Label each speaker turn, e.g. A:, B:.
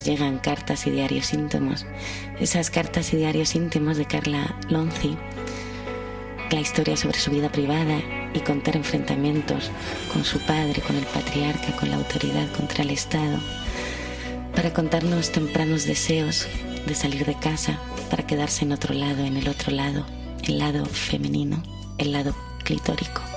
A: Llegan cartas y diarios íntimos. Esas cartas y diarios íntimos de Carla Lonzi, la historia sobre su vida privada y contar enfrentamientos con su padre, con el patriarca, con la autoridad, contra el Estado, para contarnos tempranos deseos de salir de casa para quedarse en otro lado, en el otro lado, el lado femenino, el lado clitórico.